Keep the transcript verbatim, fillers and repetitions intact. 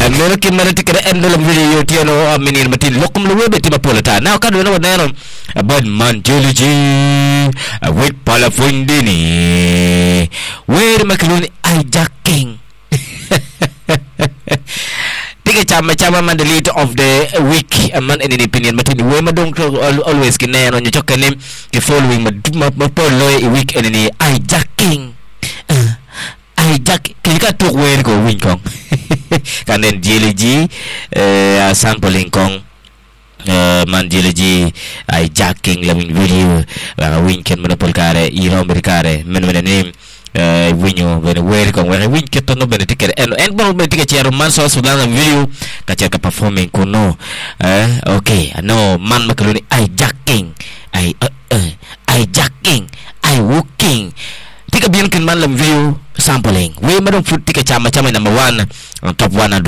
Meron kin man tikere endo lang video tiano aminin matin lokum luwe beti mapolata. Now kadu na wadero about Manjology with pala fundini. Where makaluni hijacking. Tiga chama chama man the lead of the week man in opinion matin we madong always kinaya no nyoka nim the following mapolo week and ni hijacking. Hijack klika tuk wen ko win kong kanen Manjology uh, sampling kong uh, Manjology hijacking la win video la win ken monopol kare iro merikare men men nim uh, winyo ben wer kong wen win keto no ben tiket en en bon ben tiket chero man so so la video ka cher ka performing ko no eh okay no man makaluni hijacking I uh, uh, hijacking I walking tika biyan kin man lam video sampling we madong food tika chama chama number one on top one hundred